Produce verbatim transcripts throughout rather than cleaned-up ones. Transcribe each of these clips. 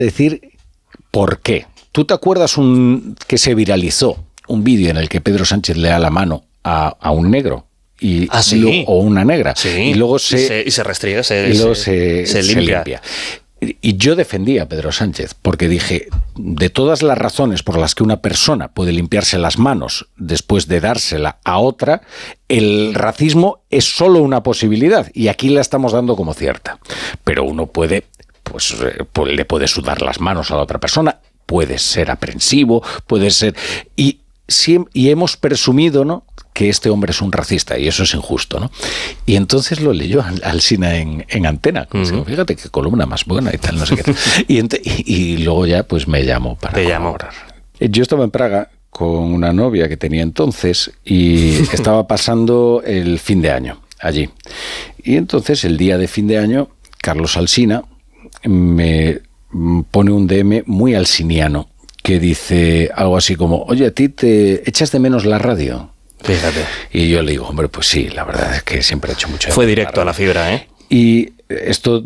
decir por qué. ¿Tú te acuerdas un que se viralizó un vídeo en el que Pedro Sánchez le da la mano a, a un negro? Y, ¿Ah, sí? lo, o una negra. Sí. Y luego se, y se, y se restriega, se, y luego se, se, se, se limpia. limpia. Y yo defendía a Pedro Sánchez, porque dije, de todas las razones por las que una persona puede limpiarse las manos después de dársela a otra, el racismo es solo una posibilidad, y aquí la estamos dando como cierta. Pero uno puede, pues, pues le puede sudar las manos a la otra persona, puede ser aprensivo, puede ser... Y, y hemos presumido, ¿no?, que este hombre es un racista, y eso es injusto, ¿no? Y entonces lo leyó Alsina en, en Antena. Uh-huh. Fíjate qué columna más buena y tal, no sé qué. Y, ent- y, y luego ya pues me llamó para Te colaborar. Llamó. Yo estaba en Praga con una novia que tenía entonces y estaba pasando el fin de año allí. Y entonces el día de fin de año, Carlos Alsina me pone un D M muy alsiniano que dice algo así como, oye, ¿a ti te echas de menos la radio? Fíjate. Y yo le digo, hombre, pues sí, la verdad es que siempre he hecho mucho. Fue directo a la fibra, ¿eh? Y esto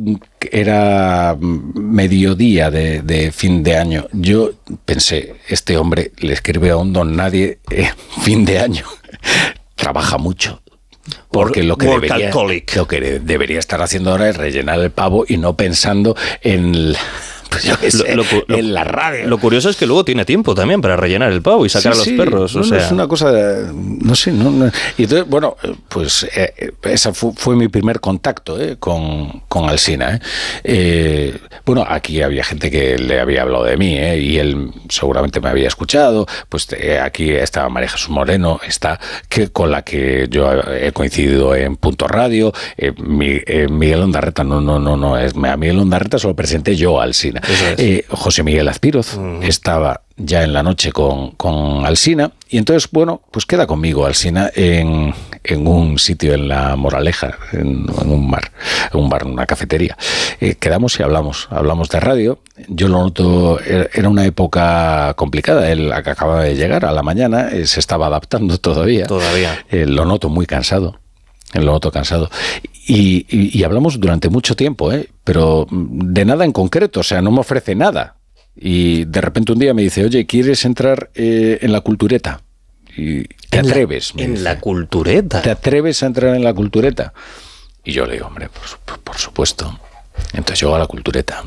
era mediodía de, de fin de año. Yo pensé, este hombre le escribe a un don nadie eh, fin de año. Trabaja mucho. Porque lo que, debería, lo que debería estar haciendo ahora es rellenar el pavo y no pensando en... Pues yo qué sé, lo, lo, en la radio. Lo curioso es que luego tiene tiempo también para rellenar el pavo y sacar sí, a los sí, perros. No, o sea. no, es una cosa, no sé, no, no. Y entonces, bueno, pues eh, ese fue, fue mi primer contacto eh, con, con Alsina. Eh. Eh, bueno, aquí había gente que le había hablado de mí eh, y él seguramente me había escuchado. Pues eh, aquí estaba María Jesús Moreno, está que con la que yo he coincidido en Punto Radio. Eh, mi, eh, Miguel Ondarreta, no, no, no, no, es, a Miguel Ondarreta se lo presenté yo a Alsina. Es. Eh, José Miguel Azpiroz uh-huh. estaba ya en la noche con, con Alsina y entonces, bueno, pues queda conmigo Alsina en, en un sitio en La Moraleja, en, en un bar, en un bar, en una cafetería. Eh, quedamos y hablamos, hablamos de radio. Yo lo noto, era una época complicada, él acababa de llegar a la mañana, eh, se estaba adaptando todavía. Todavía. Eh, lo noto muy cansado. Lo noto cansado. Y, y, y hablamos durante mucho tiempo, ¿eh? Pero de nada en concreto, o sea, no me ofrece nada. Y de repente un día me dice, oye, ¿quieres entrar eh, en la cultureta? Y te ¿En atreves. La, ¿En dice, la cultureta? ¿Te atreves a entrar en la cultureta? Y yo le digo, hombre, por, por supuesto. Entonces llego a la cultureta.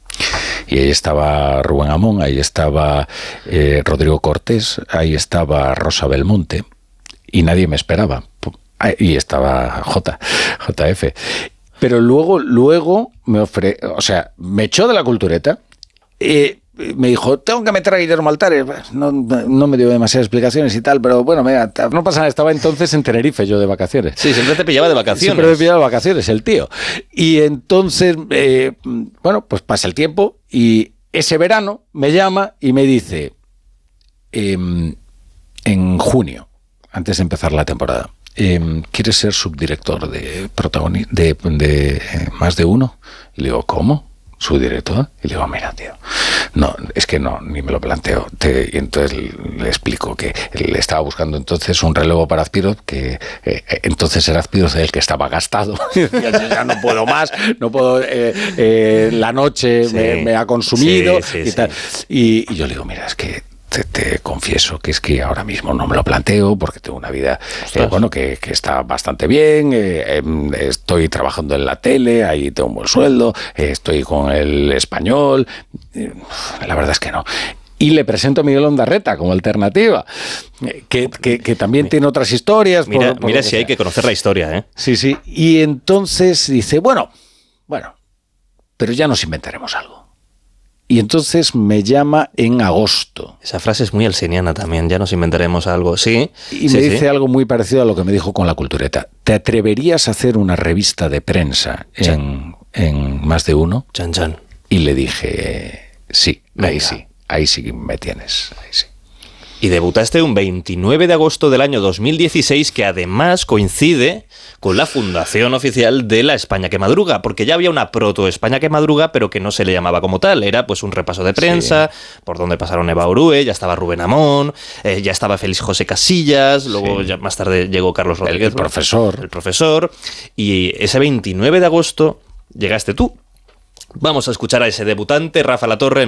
Y ahí estaba Rubén Amón, ahí estaba eh, Rodrigo Cortés, ahí estaba Rosa Belmonte, y nadie me esperaba. Y estaba J, J F. Pero luego, luego me ofre, o sea, me echó de la cultureta, eh, me dijo, tengo que meter a Guillermo Altares. No, no me dio demasiadas explicaciones y tal, pero bueno, mira, no pasa nada, estaba entonces en Tenerife yo de vacaciones. Sí, siempre te pillaba de vacaciones. Siempre me pillaba de vacaciones, el tío. Y entonces, eh, bueno, pues pasa el tiempo y ese verano me llama y me dice, eh, en junio, antes de empezar la temporada, Eh, ¿quieres ser subdirector de protagoni- de, de eh, Más de Uno? Y le digo, ¿cómo? ¿Subdirector? Y le digo, mira, tío, no, es que no, ni me lo planteo. Te, y entonces le explico que le estaba buscando entonces un relevo para Azpiroz, que eh, entonces era Azpiroz el que estaba gastado. Y decía, ya no puedo más, no puedo, eh, eh, la noche sí. me, me ha consumido sí, sí, y tal. Sí. Y, y yo le digo, mira, es que Te, te confieso que es que ahora mismo no me lo planteo porque tengo una vida eh, bueno que, que está bastante bien, eh, eh, estoy trabajando en la tele, ahí tengo un buen sueldo, eh, estoy con el Español, eh, la verdad es que no. Y le presento a Miguel Ondarreta como alternativa, que, que, que también mira, tiene otras historias. Mira, por, por mira si hay que conocer la historia, ¿eh? Sí, sí. Y entonces dice, bueno, bueno, pero ya nos inventaremos algo. Y entonces me llama en agosto. Esa frase es muy alsiniana también, ya nos inventaremos algo, sí. Y sí, me dice sí. algo muy parecido a lo que me dijo con la cultureta. ¿Te atreverías a hacer una revista de prensa en, en Más de Uno? Chan, chan. Y le dije, sí, Venga. ahí sí, ahí sí me tienes, ahí sí. Y debutaste un veintinueve de agosto del año dos mil dieciséis, que además coincide con la fundación oficial de la España que Madruga, porque ya había una proto-España que Madruga, pero que no se le llamaba como tal. Era pues un repaso de prensa, sí. por donde pasaron Eva Orue, ya estaba Rubén Amón, eh, ya estaba Félix José Casillas, luego sí. ya más tarde llegó Carlos Rodríguez. El, el profesor. El profesor. Y ese veintinueve de agosto llegaste tú. Vamos a escuchar a ese debutante, Rafa La Torre.